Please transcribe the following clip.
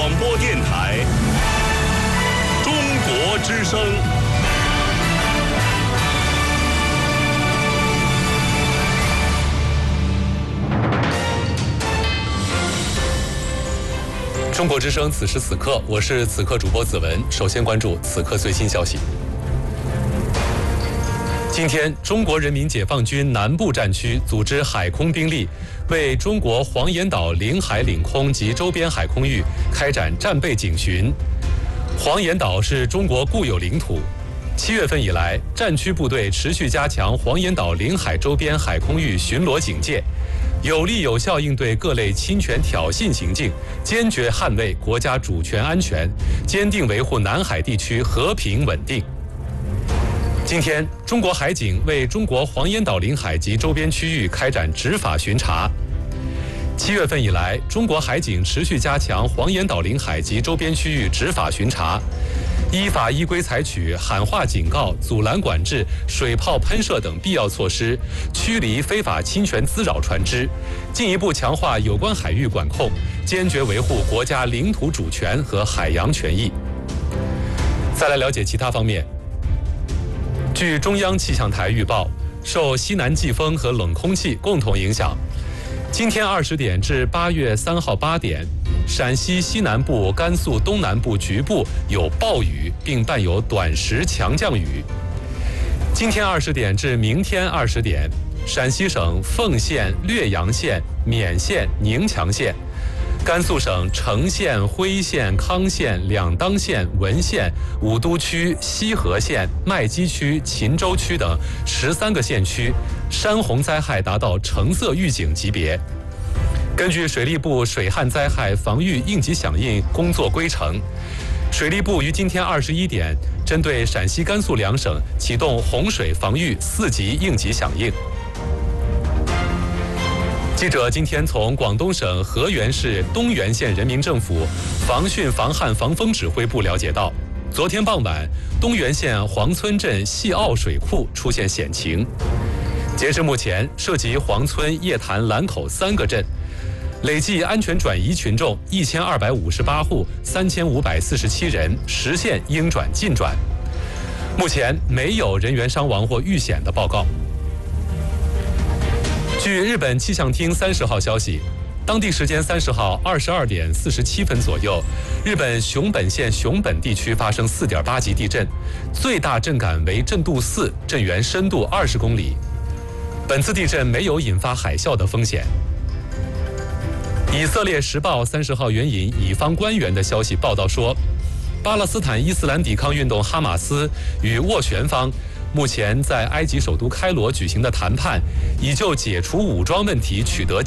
广播电台中国之声。 中国之声，此时此刻，我是此刻主播子文。首先关注此刻最新消息。今天，中国人民解放军南部战区组织海空兵力，为中国黄岩岛领海领空及周边海空域开展战备警巡。黄岩岛是中国固有领土。7月份以来，战区部队持续加强黄岩岛领海周边海空域巡逻警戒，有力有效应对各类侵权挑衅行径，坚决捍卫国家主权安全，坚定维护南海地区和平稳定。今天，中国海警为中国黄岩岛领海及周边区域开展执法巡查。7月份以来，中国海警持续加强黄岩岛领海及周边区域执法巡查，依法依规采取喊话警告、阻拦管制、水炮喷射等必要措施，驱离非法侵权滋扰船只，进一步强化有关海域管控，坚决维护国家领土主权和海洋权益。再来了解其他方面。据中央气象台预报，受西南季风和冷空气共同影响，今天20点至8月3号8点，陕西西南部、甘肃东南部局部有暴雨，并伴有短时强降雨。今天20点至明天20点，陕西省凤县、略阳县、勉县、宁强县，甘肃省成县、徽县、康县、两当县、文县、武都区、西河县、麦积区、秦州区等13个县区，山洪灾害达到橙色预警级别。根据水利部水旱灾害防御应急响应工作规程，水利部于今天21点针对陕西、甘肃两省启动洪水防御4级应急响应。记者今天从广东省河源市东源县人民政府防汛防旱防风指挥部了解到，昨天傍晚，东源县黄村镇细坳水库出现险情。截至目前，涉及黄村、叶潭、兰口3个镇，累计安全转移群众1258户，3547人，实现应转尽转。目前没有人员伤亡或遇险的报告。据日本气象厅30号消息，当地时间30号22点47分左右，日本熊本县熊本地区发生4.8级地震，最大震感为震度4，震源深度20公里。本次地震没有引发海啸的风险。以色列时报30号援引以方官员的消息报道说，巴勒斯坦伊斯兰抵抗运动哈马斯与斡旋方目前在埃及首都开罗举行的谈判，已就解除武装问题取得